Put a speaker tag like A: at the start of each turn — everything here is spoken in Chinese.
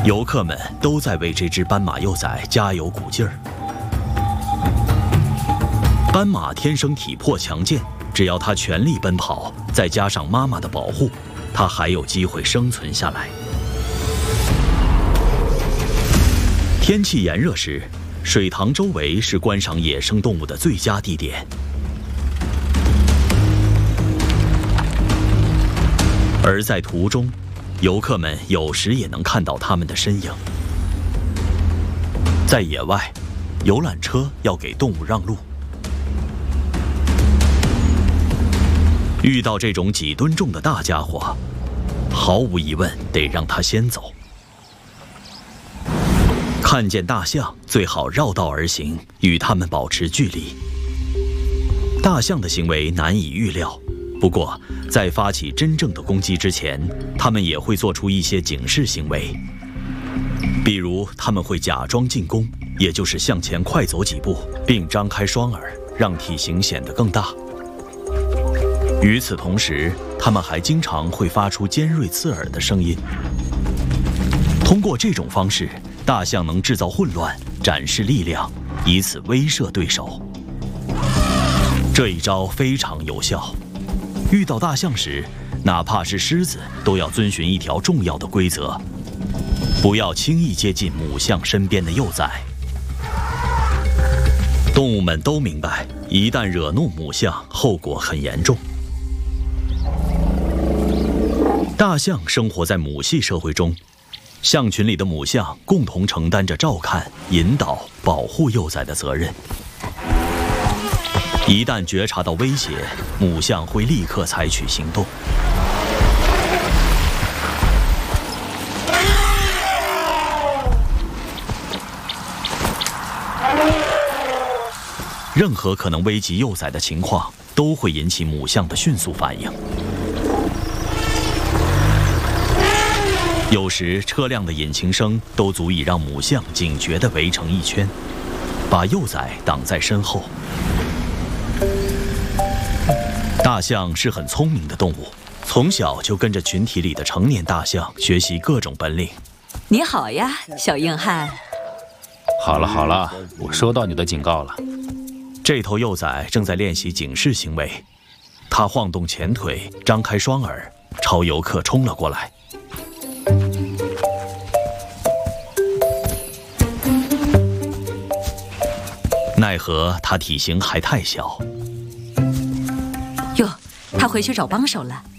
A: 游客们都在为这只斑马幼崽加油鼓劲儿。斑马天生体魄强健，只要它全力奔跑，再加上妈妈的保护，它还有机会生存下来。天气炎热时，水塘周围是观赏野生动物的最佳地点。而在途中，游客们有时也能看到它们的身影。在野外，游览车要给动物让路。遇到这种几吨重的大家伙，毫无疑问得让它先走。看见大象，最好绕道而行，与它们保持距离。大象的行为难以预料，不过在发起真正的攻击之前，它们也会做出一些警示行为。比如，它们会假装进攻，也就是向前快走几步，并张开双耳，让体型显得更大。与此同时，它们还经常会发出尖锐刺耳的声音。通过这种方式，大象能制造混乱，展示力量，以此威慑对手。这一招非常有效。遇到大象时，哪怕是狮子，都要遵循一条重要的规则：不要轻易接近母象身边的幼崽。动物们都明白，一旦惹怒母象，后果很严重。大象生活在母系社会中，象群里的母象共同承担着照看、引导、保护幼崽的责任。一旦觉察到威胁，母象会立刻采取行动。任何可能危及幼崽的情况，都会引起母象的迅速反应。有时车辆的引擎声都足以让母象警觉地围成一圈，把幼崽挡在身后。大象是很聪明的动物，从小就跟着群体里的成年大象学习各种本领。
B: 你好呀，小硬汉。
C: 好了好了，我收到你的警告了。
A: 这头幼崽正在练习警示行为，它晃动前腿，张开双耳，朝游客冲了过来。奈何它体型还太小。
B: 哟，他回去找帮手了。